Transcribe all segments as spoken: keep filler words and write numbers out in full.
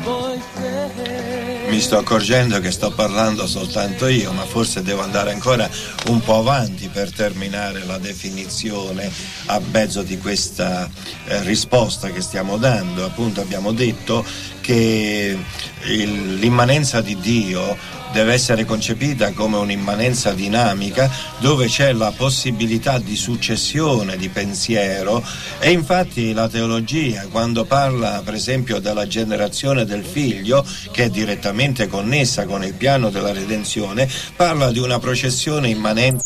Mi sto accorgendo che sto parlando soltanto io, ma forse devo andare ancora un po' avanti per terminare la definizione a mezzo di questa eh, risposta che stiamo dando. Appunto abbiamo detto che il, l'immanenza di Dio deve essere concepita come un'immanenza dinamica dove c'è la possibilità di successione di pensiero, e infatti la teologia, quando parla per esempio della generazione del figlio, che è direttamente connessa con il piano della redenzione, parla di una processione immanente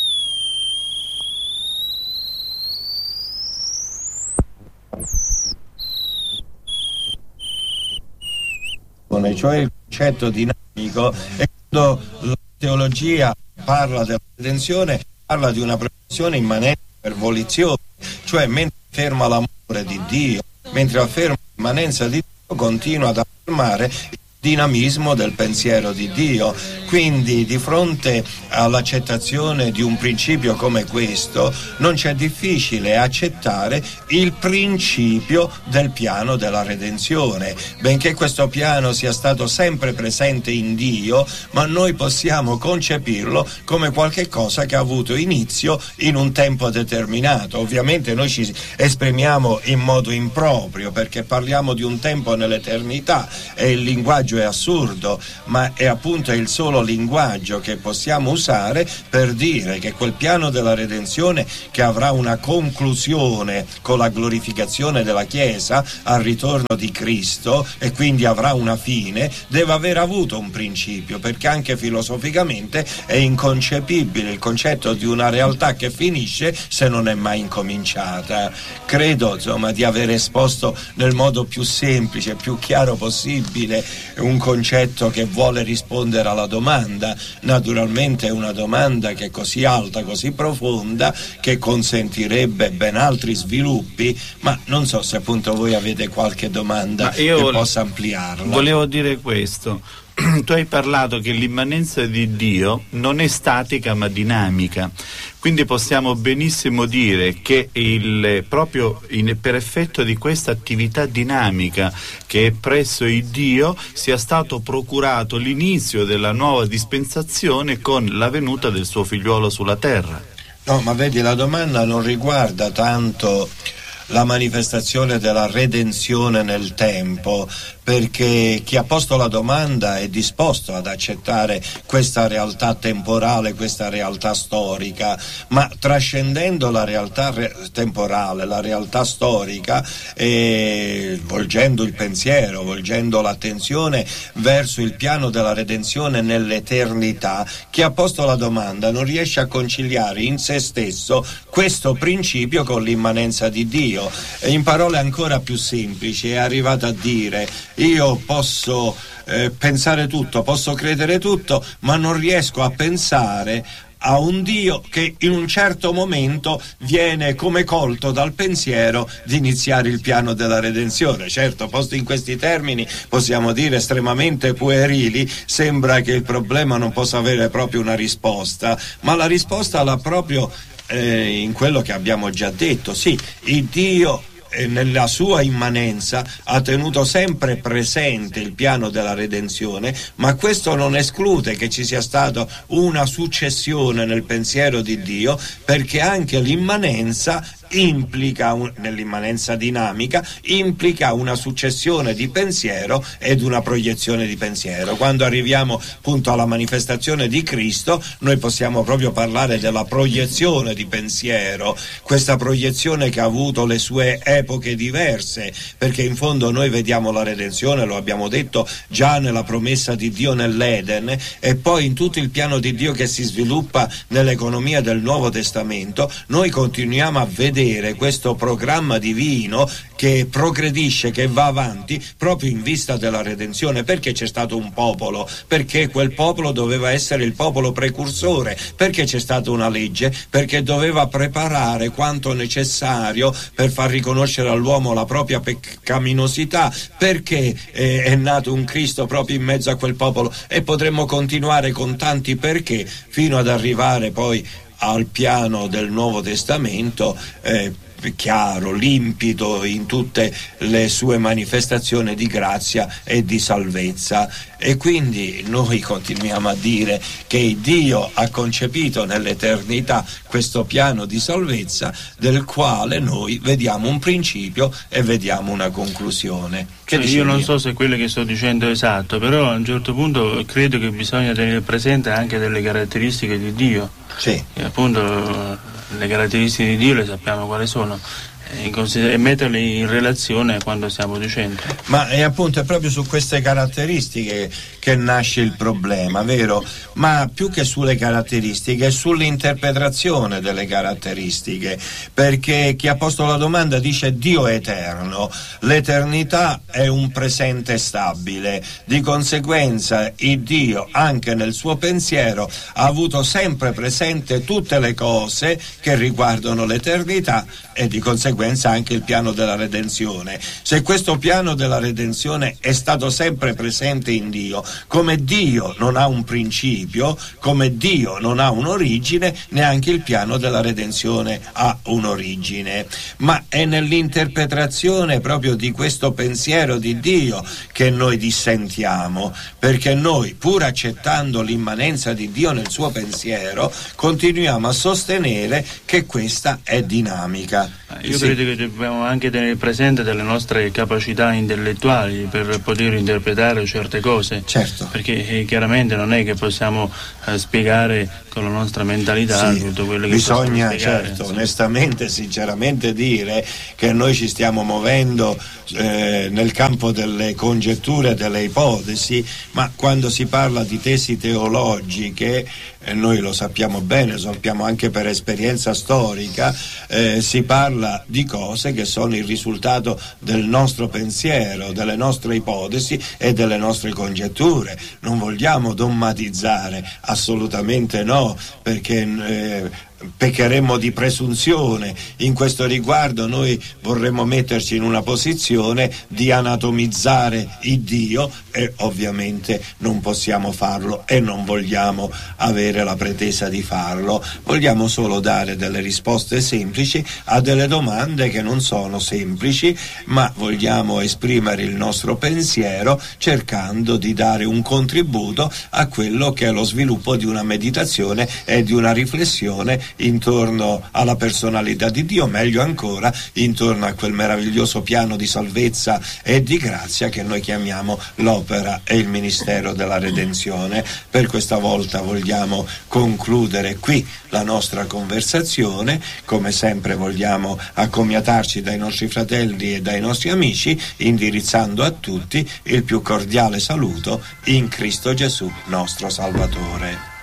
cioè il concetto dinamico. E quando la teologia parla della redenzione, parla di una processione immanente per volizione, cioè mentre afferma l'amore di Dio, mentre afferma l'immanenza di Dio, continua ad affermare il dinamismo del pensiero di Dio. Quindi di fronte all'accettazione di un principio come questo non c'è difficile accettare il principio del piano della redenzione, benché questo piano sia stato sempre presente in Dio, ma noi possiamo concepirlo come qualche cosa che ha avuto inizio in un tempo determinato. Ovviamente noi ci esprimiamo in modo improprio perché parliamo di un tempo nell'eternità e il linguaggio è assurdo, ma è appunto il solo linguaggio che possiamo usare per dire che quel piano della redenzione, che avrà una conclusione con la glorificazione della Chiesa al ritorno di Cristo e quindi avrà una fine, deve aver avuto un principio, perché anche filosoficamente è inconcepibile il concetto di una realtà che finisce se non è mai incominciata. Credo insomma di aver esposto nel modo più semplice, più chiaro possibile un concetto che vuole rispondere alla domanda. Naturalmente è una domanda che è così alta, così profonda, che consentirebbe ben altri sviluppi, ma non so se appunto voi avete qualche domanda che vo- possa ampliarla. Volevo dire questo. Tu hai parlato che l'immanenza di Dio non è statica ma dinamica, quindi possiamo benissimo dire che il, proprio in, per effetto di questa attività dinamica che è presso il Dio sia stato procurato l'inizio della nuova dispensazione con la venuta del suo figliuolo sulla terra. No, ma vedi, la domanda non riguarda tanto la manifestazione della redenzione nel tempo, perché chi ha posto la domanda è disposto ad accettare questa realtà temporale, questa realtà storica, ma trascendendo la realtà re- temporale, la realtà storica, e volgendo il pensiero, volgendo l'attenzione verso il piano della redenzione nell'eternità, chi ha posto la domanda non riesce a conciliare in se stesso questo principio con l'immanenza di Dio. E in parole ancora più semplici è arrivato a dire: io posso eh, pensare tutto, posso credere tutto, ma non riesco a pensare a un Dio che in un certo momento viene come colto dal pensiero di iniziare il piano della redenzione. Certo, posto in questi termini possiamo dire estremamente puerili, sembra che il problema non possa avere proprio una risposta, ma la risposta l'ha proprio eh, in quello che abbiamo già detto. Sì, il Dio e nella sua immanenza ha tenuto sempre presente il piano della redenzione, ma questo non esclude che ci sia stata una successione nel pensiero di Dio, perché anche l'immanenza implica un, nell'immanenza dinamica implica una successione di pensiero ed una proiezione di pensiero. Quando arriviamo appunto alla manifestazione di Cristo, noi possiamo proprio parlare della proiezione di pensiero, questa proiezione che ha avuto le sue epoche diverse, perché in fondo noi vediamo la redenzione, lo abbiamo detto già nella promessa di Dio nell'Eden, e poi in tutto il piano di Dio che si sviluppa nell'economia del Nuovo Testamento. Noi continuiamo a vedere questo programma divino che progredisce, che va avanti proprio in vista della redenzione. Perché c'è stato un popolo? Perché quel popolo doveva essere il popolo precursore. Perché c'è stata una legge? Perché doveva preparare quanto necessario per far riconoscere all'uomo la propria peccaminosità. Perché eh, è nato un Cristo proprio in mezzo a quel popolo, e potremmo continuare con tanti perché fino ad arrivare poi al piano del Nuovo Testamento, eh, chiaro, limpido in tutte le sue manifestazioni di grazia e di salvezza. E quindi noi continuiamo a dire che Dio ha concepito nell'eternità questo piano di salvezza del quale noi vediamo un principio e vediamo una conclusione. Che cioè, io non so se quello che sto dicendo è esatto, però a un certo punto credo che bisogna tenere presente anche delle caratteristiche di Dio. Sì. E appunto le caratteristiche di Dio le sappiamo quali sono, e metterle in relazione a quanto stiamo dicendo. Ma è appunto è proprio su queste caratteristiche che nasce il problema, vero? Ma più che sulle caratteristiche è sull'interpretazione delle caratteristiche, perché chi ha posto la domanda dice Dio è eterno, l'eternità è un presente stabile, di conseguenza il Dio anche nel suo pensiero ha avuto sempre presente tutte le cose che riguardano l'eternità e di conseguenza anche il piano della redenzione. Se questo piano della redenzione è stato sempre presente in Dio, come Dio non ha un principio, come Dio non ha un'origine, neanche il piano della redenzione ha un'origine. Ma è nell'interpretazione proprio di questo pensiero di Dio che noi dissentiamo, perché noi, pur accettando l'immanenza di Dio nel suo pensiero, continuiamo a sostenere che questa è dinamica. Io sì. credo che dobbiamo anche tenere presente delle nostre capacità intellettuali per poter interpretare certe cose. Certo. Perché eh, chiaramente non è che possiamo eh, spiegare con la nostra mentalità sì, tutto quello che bisogna spiegare, certo, sì. onestamente, sinceramente dire che noi ci stiamo muovendo eh, nel campo delle congetture, delle ipotesi, ma quando si parla di tesi teologiche, eh, noi lo sappiamo bene, lo sappiamo anche per esperienza storica, eh, si parla di cose che sono il risultato del nostro pensiero, delle nostre ipotesi e delle nostre congetture. Non vogliamo dommatizzare, assolutamente no, perché eh, peccheremmo di presunzione. In questo riguardo noi vorremmo metterci in una posizione di anatomizzare il Dio e ovviamente non possiamo farlo e non vogliamo avere la pretesa di farlo. Vogliamo solo dare delle risposte semplici a delle domande che non sono semplici, ma vogliamo esprimere il nostro pensiero cercando di dare un contributo a quello che è lo sviluppo di una meditazione e di una riflessione intorno alla personalità di Dio, meglio ancora intorno a quel meraviglioso piano di salvezza e di grazia che noi chiamiamo l'opera e il ministero della redenzione. Per questa volta vogliamo concludere qui la nostra conversazione. Come sempre vogliamo accomiatarci dai nostri fratelli e dai nostri amici, indirizzando a tutti il più cordiale saluto in Cristo Gesù, nostro Salvatore.